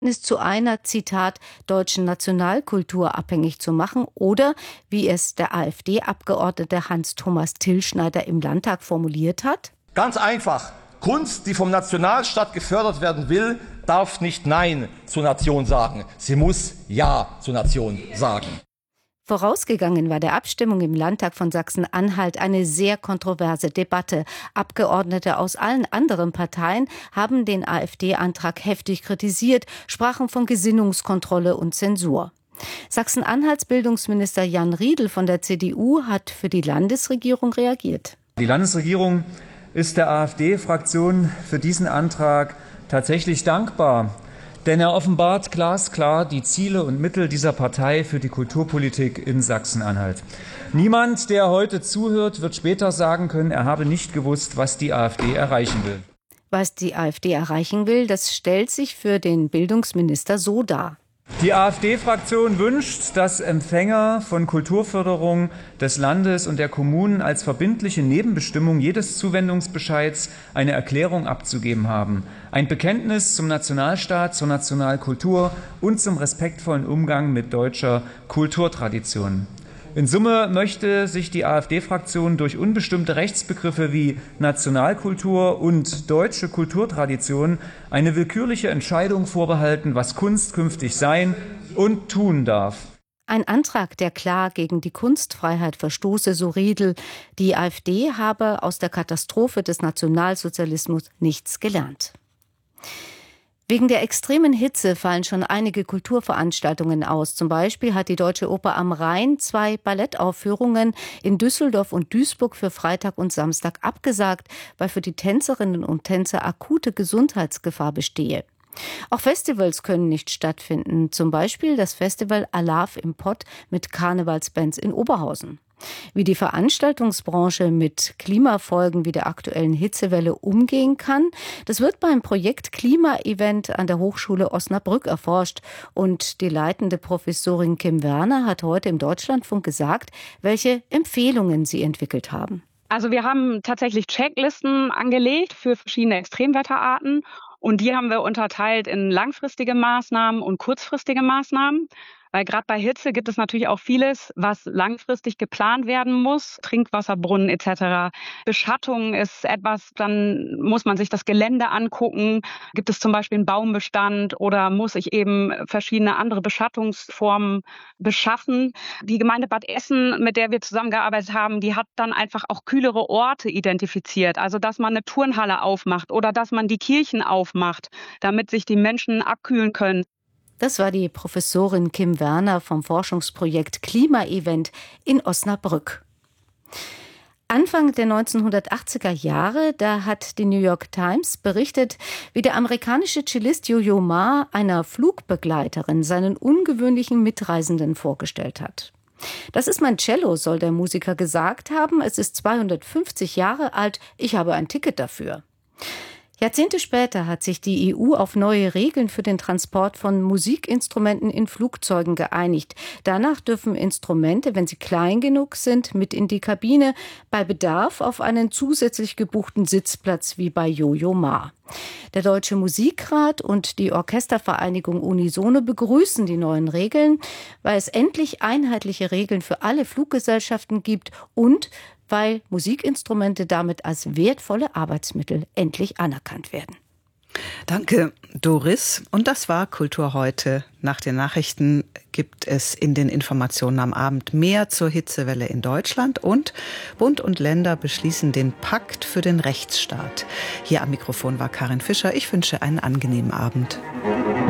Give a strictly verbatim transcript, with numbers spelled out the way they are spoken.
zu einer, Zitat, deutschen Nationalkultur abhängig zu machen oder, wie es der AfD-Abgeordnete Hans-Thomas Tillschneider im Landtag formuliert hat? Ganz einfach. Kunst, die vom Nationalstaat gefördert werden will, darf nicht Nein zur Nation sagen. Sie muss Ja zur Nation sagen. Vorausgegangen war der Abstimmung im Landtag von Sachsen-Anhalt eine sehr kontroverse Debatte. Abgeordnete aus allen anderen Parteien haben den AfD-Antrag heftig kritisiert, sprachen von Gesinnungskontrolle und Zensur. Sachsen-Anhalts Bildungsminister Jan Riedl von der C D U hat für die Landesregierung reagiert. Die Landesregierung ist der AfD-Fraktion für diesen Antrag tatsächlich dankbar. Denn er offenbart glasklar die Ziele und Mittel dieser Partei für die Kulturpolitik in Sachsen-Anhalt. Niemand, der heute zuhört, wird später sagen können, er habe nicht gewusst, was die AfD erreichen will. Was die AfD erreichen will, das stellt sich für den Bildungsminister so dar. Die AfD-Fraktion wünscht, dass Empfänger von Kulturförderung des Landes und der Kommunen als verbindliche Nebenbestimmung jedes Zuwendungsbescheids eine Erklärung abzugeben haben. Ein Bekenntnis zum Nationalstaat, zur Nationalkultur und zum respektvollen Umgang mit deutscher Kulturtradition. In Summe möchte sich die AfD-Fraktion durch unbestimmte Rechtsbegriffe wie Nationalkultur und deutsche Kulturtradition eine willkürliche Entscheidung vorbehalten, was Kunst künftig sein und tun darf. Ein Antrag, der klar gegen die Kunstfreiheit verstoße, so Riedl. Die AfD habe aus der Katastrophe des Nationalsozialismus nichts gelernt. Wegen der extremen Hitze fallen schon einige Kulturveranstaltungen aus. Zum Beispiel hat die Deutsche Oper am Rhein zwei Ballettaufführungen in Düsseldorf und Duisburg für Freitag und Samstag abgesagt, weil für die Tänzerinnen und Tänzer akute Gesundheitsgefahr bestehe. Auch Festivals können nicht stattfinden, zum Beispiel das Festival Alarv im Pott mit Karnevalsbands in Oberhausen. Wie die Veranstaltungsbranche mit Klimafolgen wie der aktuellen Hitzewelle umgehen kann, das wird beim Projekt Klima-Event an der Hochschule Osnabrück erforscht. Und die leitende Professorin Kim Werner hat heute im Deutschlandfunk gesagt, welche Empfehlungen sie entwickelt haben. Also wir haben tatsächlich Checklisten angelegt für verschiedene Extremwetterarten. Und die haben wir unterteilt in langfristige Maßnahmen und kurzfristige Maßnahmen. Weil gerade bei Hitze gibt es natürlich auch vieles, was langfristig geplant werden muss. Trinkwasserbrunnen et cetera. Beschattung ist etwas, dann muss man sich das Gelände angucken. Gibt es zum Beispiel einen Baumbestand oder muss ich eben verschiedene andere Beschattungsformen beschaffen? Die Gemeinde Bad Essen, mit der wir zusammengearbeitet haben, die hat dann einfach auch kühlere Orte identifiziert. Also dass man eine Turnhalle aufmacht oder dass man die Kirchen aufmacht, damit sich die Menschen abkühlen können. Das war die Professorin Kim Werner vom Forschungsprojekt Klima-Event in Osnabrück. Anfang der neunzehnhundertachtziger Jahre, da hat die New York Times berichtet, wie der amerikanische Cellist Yo-Yo Ma einer Flugbegleiterin seinen ungewöhnlichen Mitreisenden vorgestellt hat. Das ist mein Cello, soll der Musiker gesagt haben. Es ist zweihundertfünfzig Jahre alt. Ich habe ein Ticket dafür. Jahrzehnte später hat sich die E U auf neue Regeln für den Transport von Musikinstrumenten in Flugzeugen geeinigt. Danach dürfen Instrumente, wenn sie klein genug sind, mit in die Kabine, bei Bedarf auf einen zusätzlich gebuchten Sitzplatz wie bei Yo-Yo Ma. Der Deutsche Musikrat und die Orchestervereinigung Unisono begrüßen die neuen Regeln, weil es endlich einheitliche Regeln für alle Fluggesellschaften gibt und weil Musikinstrumente damit als wertvolle Arbeitsmittel endlich anerkannt werden. Danke, Doris. Und das war Kultur heute. Nach den Nachrichten gibt es in den Informationen am Abend mehr zur Hitzewelle in Deutschland und Bund und Länder beschließen den Pakt für den Rechtsstaat. Hier am Mikrofon war Karin Fischer. Ich wünsche einen angenehmen Abend.